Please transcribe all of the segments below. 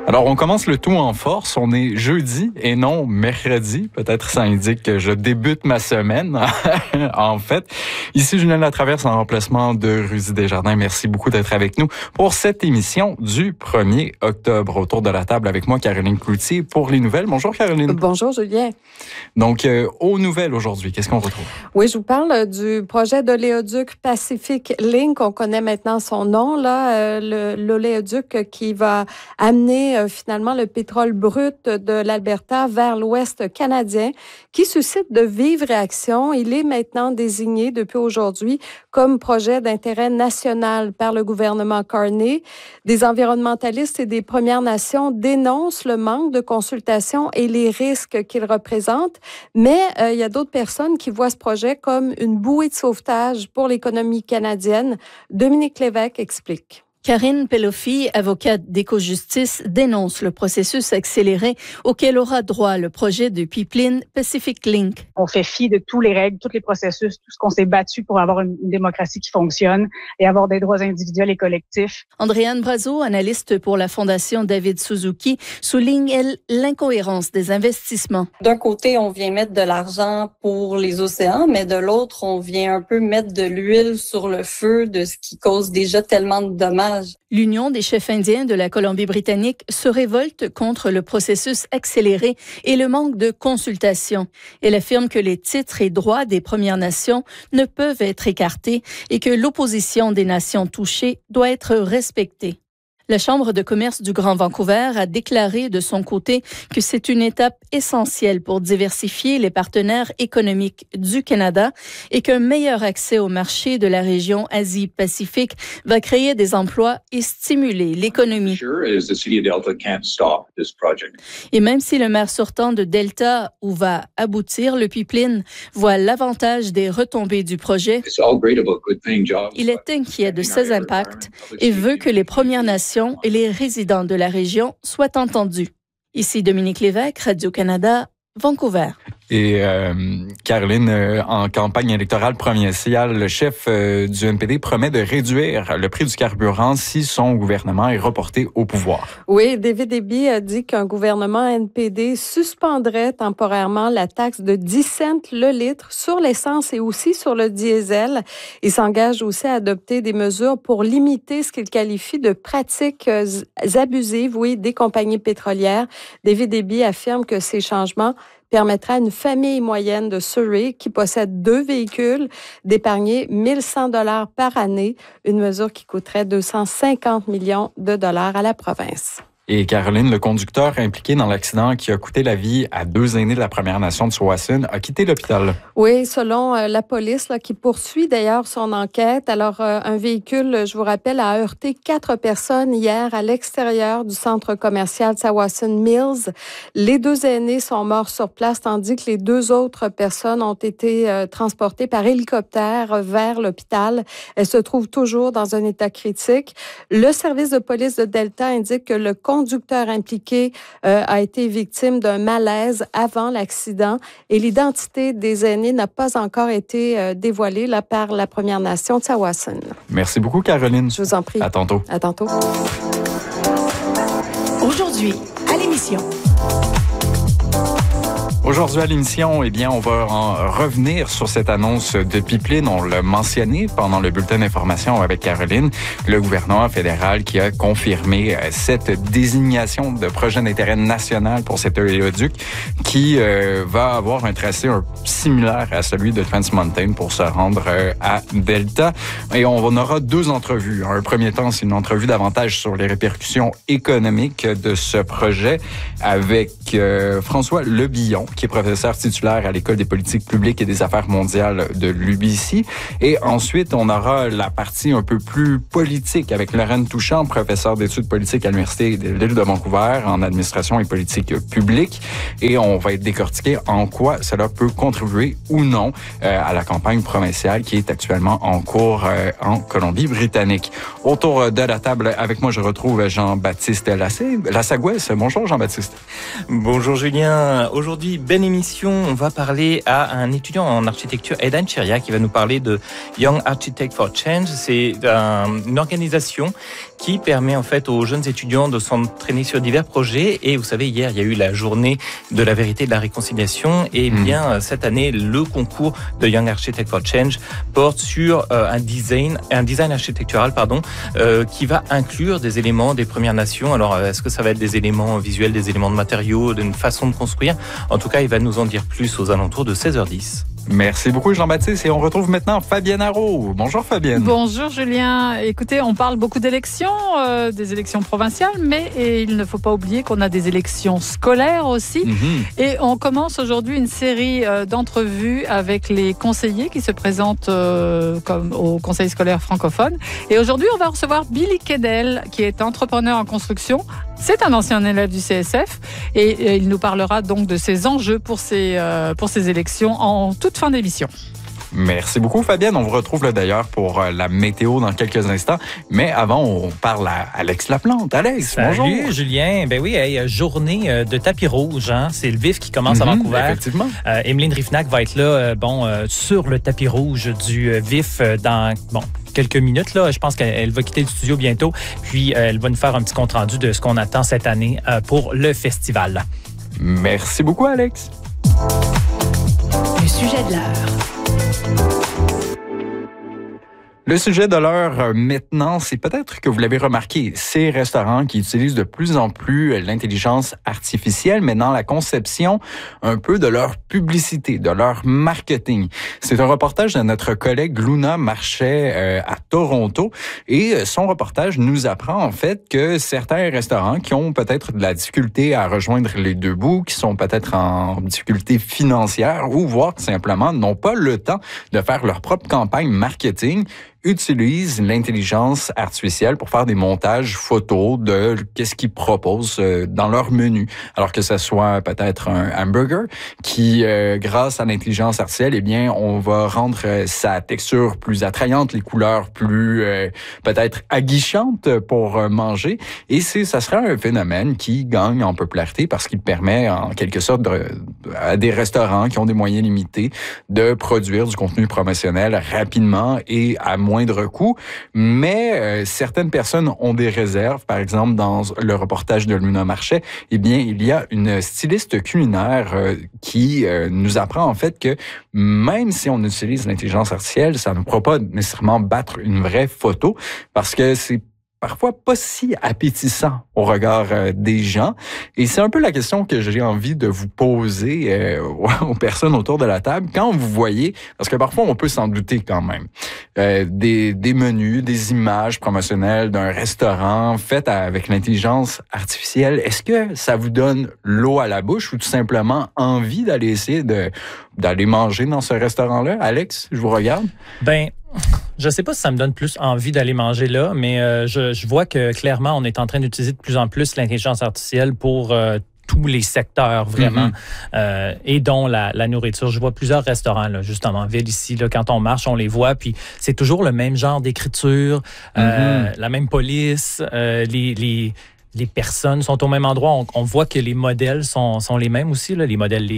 Alors, on commence le tout en force. On est jeudi et non mercredi. Peut-être ça indique que je débute ma semaine, en fait. Ici, Julien Latraverse en remplacement de Rusy Desjardins. Merci beaucoup d'être avec nous pour cette émission du 1er octobre. Autour de la table avec moi, Caroline Cloutier, pour les nouvelles. Bonjour, Caroline. Bonjour, Julien. Donc, aux nouvelles aujourd'hui, qu'est-ce qu'on retrouve? Oui, je vous parle du projet d'oléoduc Pacific Link. On connaît maintenant son nom, là, l'oléoduc qui va amener finalement le pétrole brut de l'Alberta vers l'Ouest canadien, qui suscite de vives réactions. Il est maintenant désigné depuis aujourd'hui comme projet d'intérêt national par le gouvernement Carney. Des environnementalistes et des Premières Nations dénoncent le manque de consultation et les risques qu'il représente, mais il y a d'autres personnes qui voient ce projet comme une bouée de sauvetage pour l'économie canadienne. Dominique Lévesque explique. Karine Peloffi, avocate d'Écojustice, dénonce le processus accéléré auquel aura droit le projet de pipeline Pacific Link. On fait fi de tous les règles, tous les processus, tout ce qu'on s'est battu pour avoir une démocratie qui fonctionne et avoir des droits individuels et collectifs. Andréane Brazeau, analyste pour la Fondation David Suzuki, souligne, elle, l'incohérence des investissements. D'un côté, on vient mettre de l'argent pour les océans, mais de l'autre, on vient un peu mettre de l'huile sur le feu de ce qui cause déjà tellement de dommages. L'Union des chefs indiens de la Colombie-Britannique se révolte contre le processus accéléré et le manque de consultation. Elle affirme que les titres et droits des Premières Nations ne peuvent être écartés et que l'opposition des nations touchées doit être respectée. La Chambre de commerce du Grand Vancouver a déclaré de son côté que c'est une étape essentielle pour diversifier les partenaires économiques du Canada et qu'un meilleur accès au marché de la région Asie-Pacifique va créer des emplois et stimuler l'économie. Et même si le maire sortant de Delta, où va aboutir le pipeline, voit l'avantage des retombées du projet, il est inquiet de ses impacts et veut que les Premières Nations et les résidents de la région soient entendus. Ici Dominique Lévesque, Radio-Canada, Vancouver. Et Caroline, en campagne électorale provinciale, le chef du NPD promet de réduire le prix du carburant si son gouvernement est reporté au pouvoir. Oui, David Eby a dit qu'un gouvernement NPD suspendrait temporairement la taxe de 10 cents le litre sur l'essence et aussi sur le diesel. Il s'engage aussi à adopter des mesures pour limiter ce qu'il qualifie de pratiques abusives, des compagnies pétrolières. David Eby affirme que ces changements permettra à une famille moyenne de Surrey qui possède 2 véhicules d'épargner 1 100 $ par année, une mesure qui coûterait 250 millions de dollars à la province. Et Caroline, le conducteur impliqué dans l'accident qui a coûté la vie à 2 aînés de la Première Nation de Tsawwassen a quitté l'hôpital. Oui, selon la police qui poursuit d'ailleurs son enquête. Alors, un véhicule, je vous rappelle, a heurté 4 personnes hier à l'extérieur du centre commercial Tsawwassen Mills. Les 2 aînés sont morts sur place, tandis que les 2 autres personnes ont été transportées par hélicoptère vers l'hôpital. Elles se trouvent toujours dans un état critique. Le service de police de Delta indique que le conducteur impliqué a été victime d'un malaise avant l'accident et l'identité des aînés n'a pas encore été dévoilée par la Première Nation de Tsawwassen. Merci beaucoup, Caroline. Je vous en prie. À tantôt. À tantôt. Aujourd'hui, à l'émission. Aujourd'hui à l'émission, on va en revenir sur cette annonce de pipeline. On l'a mentionné pendant le bulletin d'information avec Caroline, le gouvernement fédéral qui a confirmé cette désignation de projet d'intérêt national pour cet oléoduc qui va avoir un tracé similaire à celui de Trans Mountain pour se rendre à Delta. Et on aura 2 entrevues. Un premier temps, c'est une entrevue davantage sur les répercussions économiques de ce projet avec François Lebillon, qui est professeur titulaire à l'École des politiques publiques et des affaires mondiales de l'UBC. Et ensuite, on aura la partie un peu plus politique avec Lorraine Touchant, professeur d'études politiques à l'Université de l'île de Vancouver en administration et politique publique. Et on va être décortiqué en quoi cela peut contribuer ou non à la campagne provinciale qui est actuellement en cours en Colombie-Britannique. Autour de la table, avec moi, je retrouve Jean-Baptiste Lassagouès. Bonjour, Jean-Baptiste. Bonjour, Julien. Aujourd'hui, belle émission. On va parler à un étudiant en architecture, Aidan Cheria, qui va nous parler de Young Architect for Change. C'est une organisation qui permet en fait aux jeunes étudiants de s'entraîner sur divers projets. Et vous savez, hier, il y a eu la journée de la vérité et de la réconciliation. Et bien, cette année, le concours de Young Architect for Change porte sur un design architectural, qui va inclure des éléments des Premières Nations. Alors, est-ce que ça va être des éléments visuels, des éléments de matériaux, d'une façon de construire? En tout cas, il va nous en dire plus aux alentours de 16h10. Merci beaucoup, Jean-Baptiste. Et on retrouve maintenant Fabienne Arrault. Bonjour, Fabienne. Bonjour, Julien. Écoutez, on parle beaucoup d'élections, des élections provinciales, mais il ne faut pas oublier qu'on a des élections scolaires aussi. Et on commence aujourd'hui une série d'entrevues avec les conseillers qui se présentent comme au Conseil scolaire francophone. Et aujourd'hui, on va recevoir Billy Kedel, qui est entrepreneur en construction. C'est un ancien élève du CSF et il nous parlera donc de ses enjeux pour ces élections en toute fin d'émission. Merci beaucoup, Fabienne. On vous retrouve là, d'ailleurs pour la météo dans quelques instants. Mais avant, on parle à Alex Laplante. Alex, bonjour. Salut, Julien. Ben oui, journée de tapis rouge. Hein? C'est le VIF qui commence à Vancouver. Effectivement. Emeline Rifnac va être là, sur le tapis rouge du VIF dans quelques minutes. Là. Je pense qu'elle va quitter le studio bientôt. Puis, elle va nous faire un petit compte-rendu de ce qu'on attend cette année pour le festival. Merci beaucoup, Alex. Le sujet de l'heure. Le sujet de l'heure maintenant, c'est peut-être que vous l'avez remarqué, ces restaurants qui utilisent de plus en plus l'intelligence artificielle, mais dans la conception un peu de leur publicité, de leur marketing. C'est un reportage de notre collègue Luna Marchais à Toronto et son reportage nous apprend en fait que certains restaurants qui ont peut-être de la difficulté à rejoindre les deux bouts, qui sont peut-être en difficulté financière ou voire simplement n'ont pas le temps de faire leur propre campagne marketing, utilisent l'intelligence artificielle pour faire des montages photos de qu'est-ce qu'ils proposent dans leur menu. Alors que ce soit peut-être un hamburger qui, grâce à l'intelligence artificielle, eh bien, on va rendre sa texture plus attrayante, les couleurs plus peut-être aguichantes pour manger. Et ça serait un phénomène qui gagne en popularité parce qu'il permet en quelque sorte à des restaurants qui ont des moyens limités de produire du contenu promotionnel rapidement et à moindre coût, mais certaines personnes ont des réserves. Par exemple, dans le reportage de Luna Marchais, eh bien, il y a une styliste culinaire qui nous apprend en fait que même si on utilise l'intelligence artificielle, ça ne pourra pas nécessairement battre une vraie photo parce que c'est parfois pas si appétissant au regard des gens. Et c'est un peu la question que j'ai envie de vous poser aux personnes autour de la table. Quand vous voyez, parce que parfois on peut s'en douter quand même, des menus, des images promotionnelles d'un restaurant faites avec l'intelligence artificielle, est-ce que ça vous donne l'eau à la bouche ou tout simplement envie d'aller essayer d'aller manger dans ce restaurant-là? Alex, je vous regarde. Je sais pas si ça me donne plus envie d'aller manger là, mais je vois que clairement, on est en train d'utiliser de plus en plus l'intelligence artificielle pour tous les secteurs, vraiment, et dont la nourriture. Je vois plusieurs restaurants, là, justement, en ville ici. Là, quand on marche, on les voit, puis c'est toujours le même genre d'écriture, la même police, les personnes sont au même endroit. On voit que les modèles sont les mêmes aussi, là, les modèles,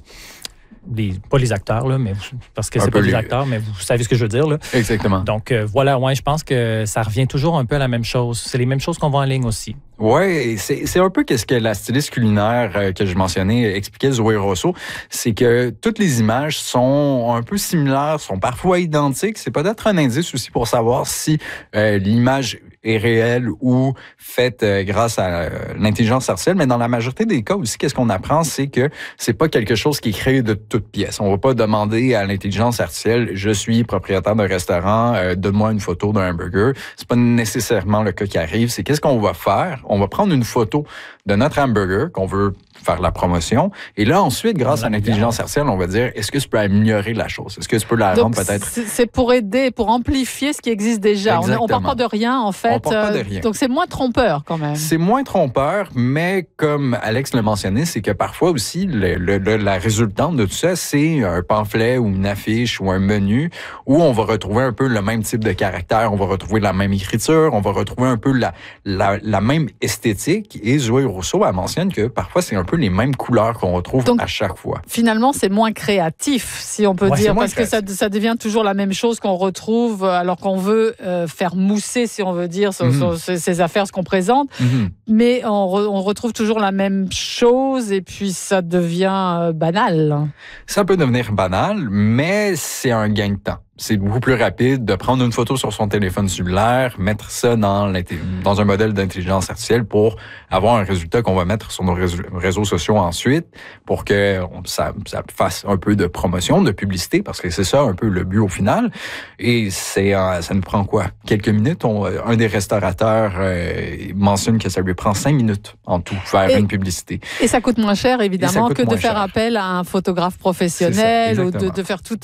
pas les acteurs, là, mais parce que c'est pas les acteurs, mais vous savez ce que je veux dire. Là. Exactement. Donc, voilà, je pense que ça revient toujours un peu à la même chose. C'est les mêmes choses qu'on voit en ligne aussi. Oui, c'est un peu ce que la styliste culinaire que je mentionnais expliquait, Zoé Rousseau, c'est que toutes les images sont un peu similaires, sont parfois identiques. C'est peut-être un indice aussi pour savoir si l'image est réelle ou faite grâce à l'intelligence artificielle. Mais dans la majorité des cas aussi, qu'est-ce qu'on apprend, c'est que c'est pas quelque chose qui est créé de toutes pièces. On va pas demander à l'intelligence artificielle, je suis propriétaire d'un restaurant, donne-moi une photo d'un hamburger. C'est pas nécessairement le cas qui arrive. C'est qu'est-ce qu'on va faire? On va prendre une photo de notre hamburger qu'on veut faire la promotion. Et là, ensuite, grâce à l'intelligence artificielle, on va dire, est-ce que tu peux améliorer la chose? Est-ce que tu peux la rendre peut-être... C'est pour aider, pour amplifier ce qui existe déjà. On part pas de rien, en fait. On part pas de rien. Donc, c'est moins trompeur, quand même. C'est moins trompeur, mais comme Alex l'a mentionné, c'est que parfois aussi, la résultante de tout ça, c'est un pamphlet ou une affiche ou un menu où on va retrouver un peu le même type de caractère, on va retrouver la même écriture, on va retrouver un peu la même esthétique. Et Zoé Rousseau, elle mentionne que parfois, c'est un peu peu les mêmes couleurs qu'on retrouve à chaque fois. Finalement, c'est moins créatif, si on peut dire, parce que ça devient toujours la même chose qu'on retrouve alors qu'on veut faire mousser, si on veut dire, sur ces affaires, ce qu'on présente. Mais on retrouve toujours la même chose et puis ça devient banal. Ça peut devenir banal, mais c'est un gain de temps. C'est beaucoup plus rapide de prendre une photo sur son téléphone cellulaire, mettre ça dans un modèle d'intelligence artificielle pour avoir un résultat qu'on va mettre sur nos réseaux sociaux ensuite pour que ça fasse un peu de promotion, de publicité, parce que c'est ça un peu le but au final. Et ça nous prend quoi? Quelques minutes. Un des restaurateurs mentionne que ça lui prend 5 minutes en tout faire une publicité. Et ça coûte moins cher, évidemment, que de faire appel à un photographe professionnel ou de faire tout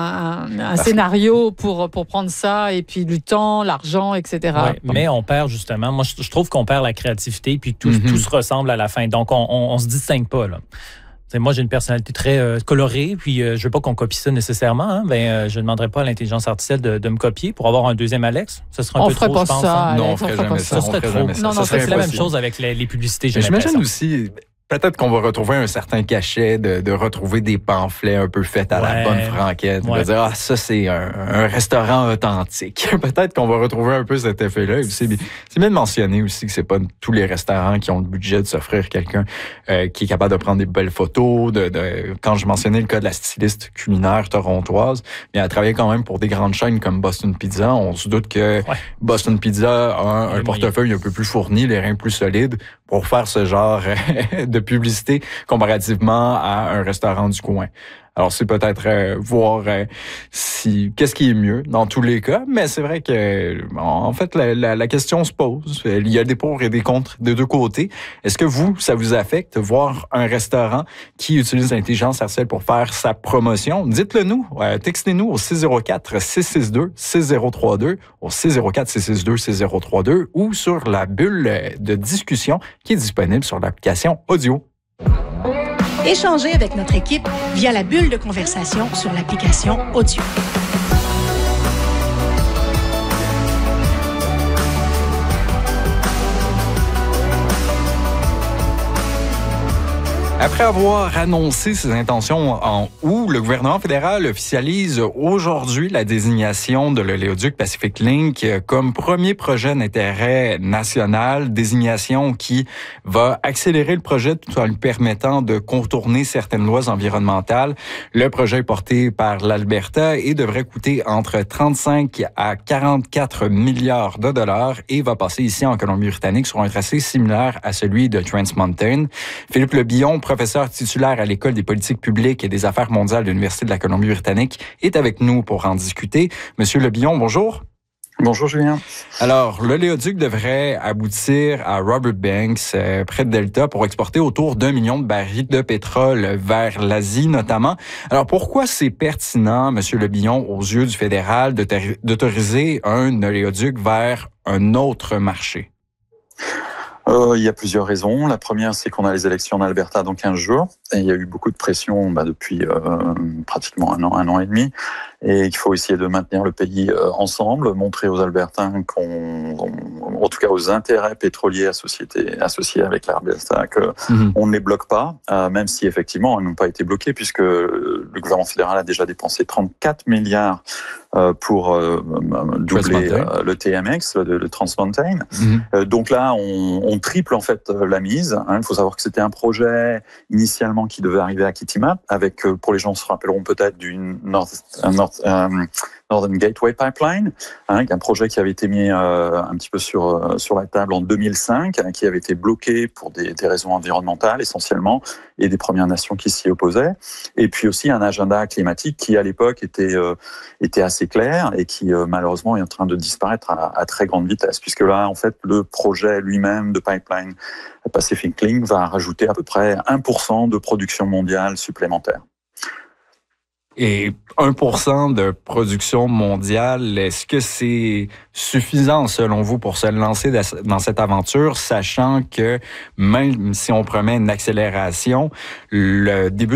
un scénario pour prendre ça et puis du temps, l'argent, etc. Ouais, mais on perd justement, moi je trouve qu'on perd la créativité puis tout se ressemble à la fin. Donc on se distingue pas là. T'sais, moi, j'ai une personnalité très colorée, puis je veux pas qu'on copie ça nécessairement. Hein, je ne demanderai pas à l'intelligence artificielle de me copier pour avoir un deuxième Alex. Ça serait un peu trop, je pense. Non, on ferait jamais ça. Ça serait trop. Non, c'est la même chose avec les publicités. J'imagine aussi... Peut-être qu'on va retrouver un certain cachet de retrouver des pamphlets un peu faits à la bonne franquette. On va dire, ça, c'est un restaurant authentique. Peut-être qu'on va retrouver un peu cet effet-là. C'est bien de mentionner aussi que c'est pas tous les restaurants qui ont le budget de s'offrir quelqu'un qui est capable de prendre des belles photos. Quand je mentionnais le cas de la styliste culinaire torontoise, mais elle travaillait quand même pour des grandes chaînes comme Boston Pizza. On se doute que Boston Pizza a un portefeuille un peu plus fourni, les reins plus solides pour faire ce genre de publicité comparativement à un restaurant du coin. Alors, c'est peut-être voir qu'est-ce qui est mieux dans tous les cas, mais c'est vrai que, en fait, la question se pose. Il y a des pour et des contre des deux côtés. Est-ce que ça vous affecte voir un restaurant qui utilise l'intelligence artificielle pour faire sa promotion? Dites-le nous. Textez-nous au 604-662-6032, au 604-662-6032 ou sur la bulle de discussion qui est disponible sur l'application audio. Échangez avec notre équipe via la bulle de conversation sur l'application audio. Après avoir annoncé ses intentions en août, le gouvernement fédéral officialise aujourd'hui la désignation de l'Oléoduc Pacific Link comme premier projet d'intérêt national, désignation qui va accélérer le projet tout en lui permettant de contourner certaines lois environnementales. Le projet est porté par l'Alberta et devrait coûter entre 35 à 44 milliards de dollars et va passer ici en Colombie-Britannique sur un tracé similaire à celui de Trans Mountain. Philippe Lebillon, professeur titulaire à l'École des politiques publiques et des affaires mondiales de l'Université de la Colombie-Britannique, est avec nous pour en discuter. Monsieur Lebillon, bonjour. Bonjour Julien. Alors, l'oléoduc devrait aboutir à Robert Banks, près de Delta, pour exporter autour d'1 million de barils de pétrole vers l'Asie notamment. Alors, pourquoi c'est pertinent, Monsieur Lebillon, aux yeux du fédéral, d'autoriser un oléoduc vers un autre marché? Il y a plusieurs raisons. La première, c'est qu'on a les élections en Alberta dans 15 jours. Et il y a eu beaucoup de pression depuis pratiquement un an et demi. Et il faut essayer de maintenir le pays ensemble, montrer aux Albertains en tout cas aux intérêts pétroliers associés avec l'Alberta, qu'on ne les bloque pas, même si effectivement, ils n'ont pas été bloqués, puisque le gouvernement fédéral a déjà dépensé 34 milliards pour doubler le TMX, le Trans Mountain. Donc là, on triple en fait la mise. Il faut savoir que c'était un projet initialement qui devait arriver à Kitimat, avec, pour les gens se rappelleront peut-être, du Northern Gateway Pipeline, un projet qui avait été mis un petit peu sur la table en 2005, qui avait été bloqué pour des raisons environnementales essentiellement, et des Premières Nations qui s'y opposaient. Et puis aussi un agenda climatique qui, à l'époque, était assez clair et qui, malheureusement, est en train de disparaître à très grande vitesse, puisque là, en fait, le projet lui-même de pipeline Pacific Link va rajouter à peu près 1% de production mondiale supplémentaire. Et 1% de production mondiale, est-ce que c'est suffisant selon vous pour se lancer dans cette aventure, sachant que même si on promet une accélération, le début